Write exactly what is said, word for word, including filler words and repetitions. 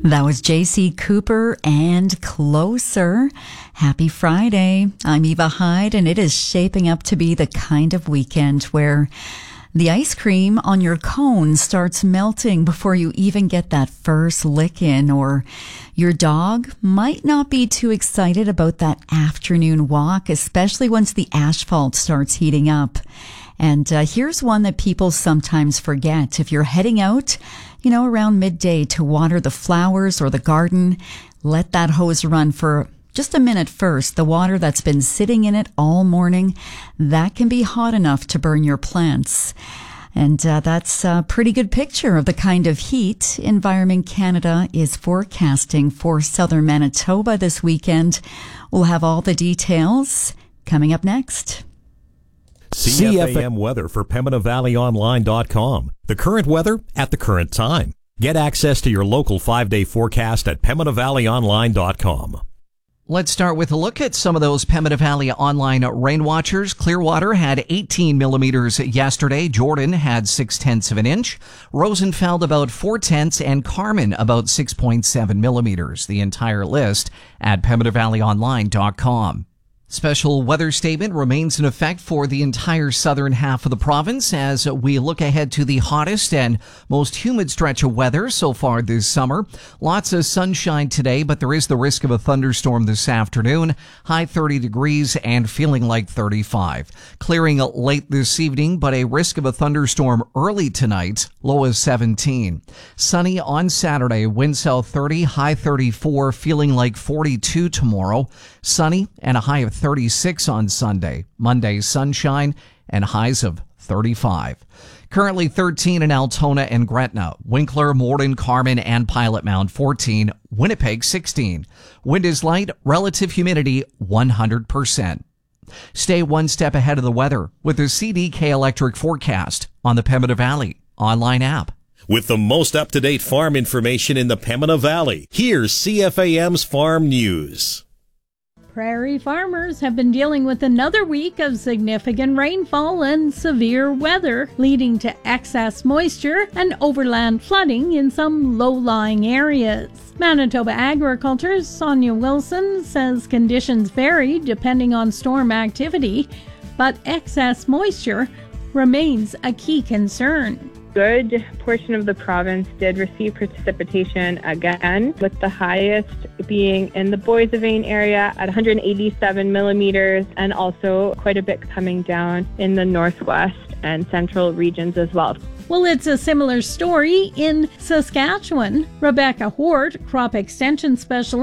That was J C Cooper and Closer. Happy Friday. I'm Eva Hyde, and it is shaping up to be the kind of weekend where the ice cream on your cone starts melting before you even get that first lick in, or your dog might not be too excited about that afternoon walk, especially once the asphalt starts heating up. And uh, here's one that people sometimes forget. If you're heading out, you know, around midday to water the flowers or the garden, let that hose run for just a minute first. The water that's been sitting in it all morning, that can be hot enough to burn your plants. And uh, that's a pretty good picture of the kind of heat Environment Canada is forecasting for southern Manitoba this weekend. We'll have all the details coming up next. C F A M weather for Pembina Valley Online dot com. The current weather at the current time. Get access to your local five-day forecast at Pembina Valley Online dot com. Let's start with a look at some of those Pembina Valley Online rain watchers. Clearwater had eighteen millimeters yesterday. Jordan had six tenths of an inch. Rosenfeld about four tenths, and Carmen about six point seven millimeters. The entire list at Pembina Valley Online dot com. Special weather statement remains in effect for the entire southern half of the province as we look ahead to the hottest and most humid stretch of weather so far this summer. Lots of sunshine today, but there is the risk of a thunderstorm this afternoon. High thirty degrees and feeling like thirty-five. Clearing late this evening, but a risk of a thunderstorm early tonight. Low of seventeen. Sunny on Saturday, wind south thirty, high thirty-four, feeling like forty-two tomorrow. Sunny and a high of thirty-six on Sunday. Monday, sunshine and highs of thirty-five. Currently thirteen in Altona and Gretna. Winkler, Morden, Carmen, and Pilot Mound fourteen. Winnipeg sixteen. Wind is light, relative humidity one hundred percent. Stay one step ahead of the weather with the C D K Electric forecast on the Pembina Valley online app. With the most up-to-date farm information in the Pembina Valley, here's C F A M's Farm News. Prairie farmers have been dealing with another week of significant rainfall and severe weather, leading to excess moisture and overland flooding in some low-lying areas. Manitoba Agriculture's Sonia Wilson says conditions vary depending on storm activity, but excess moisture remains a key concern. Good portion of the province did receive precipitation again, with the highest being in the Boissevain area at one hundred eighty-seven millimeters, and also quite a bit coming down in the northwest and central regions as well. Well, it's a similar story in Saskatchewan. Rebecca Hort, crop extension specialist